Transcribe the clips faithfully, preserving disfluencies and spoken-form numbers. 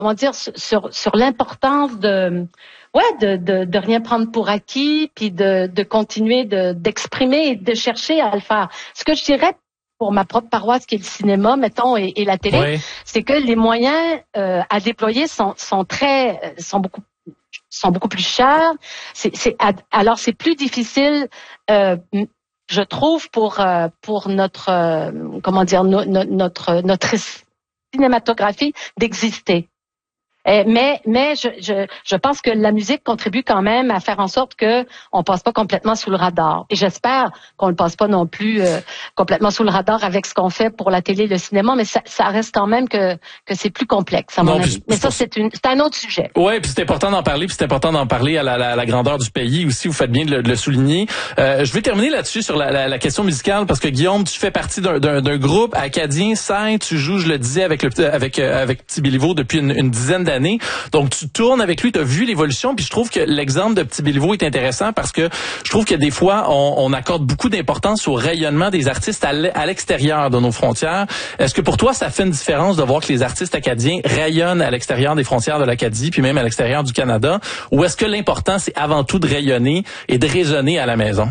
comment dire, sur sur l'importance de ouais de de de rien prendre pour acquis, puis de de continuer de d'exprimer et de chercher à le faire. Ce que je dirais pour ma propre paroisse qui est le cinéma, mettons, et, et la télé, oui. c'est que les moyens euh, à déployer sont sont très sont beaucoup sont beaucoup plus chers. C'est c'est alors c'est plus difficile. Euh, je trouve pour euh, pour notre euh, comment dire no, no, notre notre cinématographie d'exister. Eh, mais mais je, je je pense que la musique contribue quand même à faire en sorte que on passe pas complètement sous le radar. Et j'espère qu'on ne passe pas non plus euh, complètement sous le radar avec ce qu'on fait pour la télé et le cinéma, mais ça, ça reste quand même que que c'est plus complexe à mon non, avis. Puis, mais ça c'est une c'est un autre sujet. Ouais, puis c'est important d'en parler, puis c'est important d'en parler à la, la, la grandeur du pays aussi. Vous faites bien de le, de le souligner. Euh, je vais terminer là-dessus sur la, la, la question musicale parce que Guillaume, tu fais partie d'un, d'un, d'un groupe acadien. Sai, tu joues, je le disais, avec le avec avec Petit Béliveau depuis une, une dizaine d'années. Donc, tu tournes avec lui, tu as vu l'évolution, puis je trouve que l'exemple de Petit Béliveau est intéressant parce que je trouve que des fois, on, on accorde beaucoup d'importance au rayonnement des artistes à l'extérieur de nos frontières. Est-ce que pour toi, ça fait une différence de voir que les artistes acadiens rayonnent à l'extérieur des frontières de l'Acadie, puis même à l'extérieur du Canada, ou est-ce que l'important, c'est avant tout de rayonner et de résonner à la maison?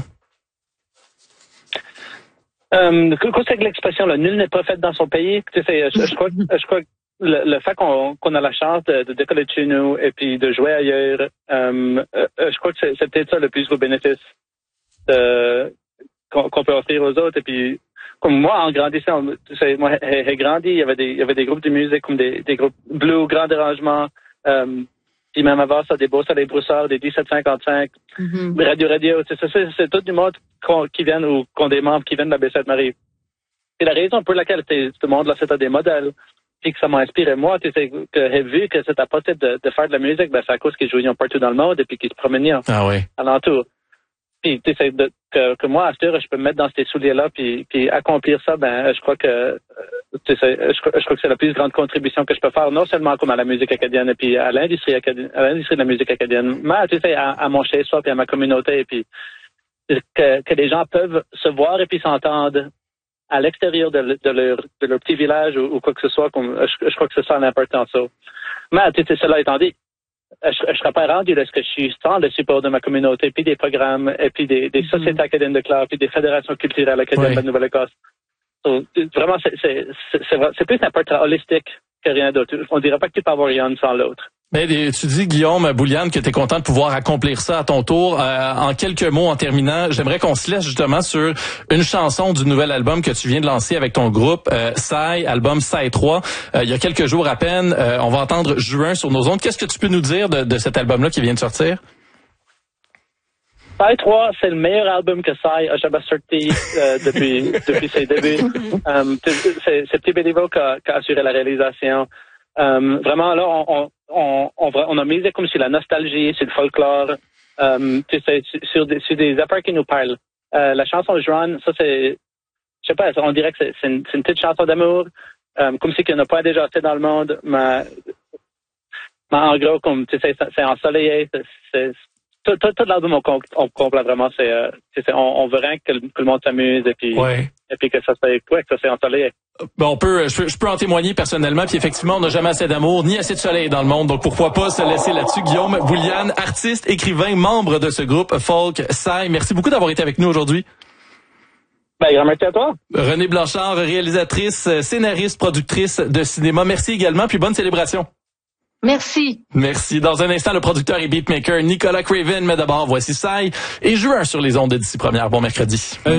Euh, qu'est-ce que l'expression, là, nul n'est prophète dans son pays? Tu sais, je, je crois, je crois Le, le fait qu'on, qu'on a la chance de, de décoller de chez nous et puis de jouer ailleurs, euh, euh, je crois que c'est, c'est peut-être ça le plus gros bénéfice de, qu'on, qu'on peut offrir aux autres. Et puis, comme moi, en grandissant, tu sais, moi, j'ai, j'ai grandi, il y avait des, il y avait des groupes de musique comme des, des groupes blues, grand dérangement, euh, puis même avant ça, des Beaux Soleils Broussards, des dix-sept cinquante-cinq, mm-hmm. Radio Radio, c'est, c'est, c'est tout du monde qui viennent ou qui ont des membres qui viennent de la Baie-Sainte-Marie. C'est la raison pour laquelle tout le monde là, c'était des modèles. Puis que ça m'a inspiré moi, tu sais, que j'ai vu que c'était possible de, de faire de la musique, ben c'est à cause qu'ils jouaient partout dans le monde et puis qu'ils se promenaient ah oui. alentour. Puis tu sais, de, que, que moi, à ce heure, je peux me mettre dans ces souliers-là puis, puis accomplir ça, ben je crois que tu sais, je, je crois que c'est la plus grande contribution que je peux faire, non seulement comme à la musique acadienne et puis à l'industrie acadienne, à l'industrie de la musique acadienne, mais tu sais, à, à mon chez-soi puis à ma communauté et puis que, que les gens peuvent se voir et puis s'entendre à l'extérieur de, de, leur, de leur petit village ou, ou quoi que ce soit, comme, je, je crois que c'est ça l'important, ça. Mais, tu sais, cela étant dit, je, je serais pas rendu là ce que je suis sans le support de ma communauté, puis des programmes, et puis des, des mm-hmm. sociétés acadiennes de classe, puis des fédérations culturelles acadiennes oui. de la Nouvelle-Écosse. So, vraiment, c'est, c'est, c'est, c'est, c'est plus un portrait holistique que rien d'autre. On dirait pas que tu peux avoir rien sans l'autre. Mais tu dis, Guillaume Bouliane, que tu es content de pouvoir accomplir ça à ton tour. Euh, en quelques mots, en terminant, j'aimerais qu'on se laisse justement sur une chanson du nouvel album que tu viens de lancer avec ton groupe, euh, Sai, album Sai trois. Euh, il y a quelques jours à peine, euh, on va entendre Juin sur nos ondes. Qu'est-ce que tu peux nous dire de, de cet album-là qui vient de sortir? Sai trois, c'est le meilleur album que Sai a jamais sorti euh, depuis depuis ses débuts. Um, c'est, c'est Petit Béliveau qui a, qui a assuré la réalisation. Um, vraiment, là, on, on, on, on, on a misé comme sur la nostalgie, sur le folklore, um, tu sais, sur des, sur des affaires qui nous parlent. Euh, la chanson Juan, ça c'est, je sais pas, on dirait que c'est, c'est, une, c'est une petite chanson d'amour, um, comme si qu'il n'y en a pas déjà assez dans le monde, mais, mais en gros, comme tu sais, c'est, c'est ensoleillé, c'est, c'est Tout, tout, tout l'album on, on complète vraiment, c'est, euh, c'est on, on veut rien que, que le monde s'amuse et puis ouais. et puis que ça soit ouais, que ça soit ensoleillé. Ben on peut, je peux, je peux en témoigner personnellement. Puis effectivement, on n'a jamais assez d'amour ni assez de soleil dans le monde. Donc pourquoi pas se laisser là-dessus. Guillaume Bouliane, artiste, écrivain, membre de ce groupe folk Sai. Merci beaucoup d'avoir été avec nous aujourd'hui. Ben grand merci à toi. Renée Blanchard, réalisatrice, scénariste, productrice de cinéma. Merci également. Puis bonne célébration. Merci. Merci. Dans un instant, le producteur et beatmaker Nicolas Craven. Mais d'abord, voici Sai et Juin sur les ondes de d'ici première. Bon mercredi. Euh...